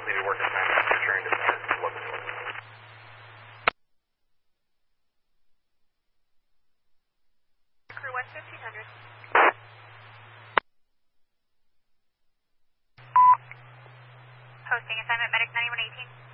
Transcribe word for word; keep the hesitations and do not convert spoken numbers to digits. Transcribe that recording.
completed work assignment, return to center to local source. Crew one fifteen hundred. Hosting assignment, medic ninety-one eighteen.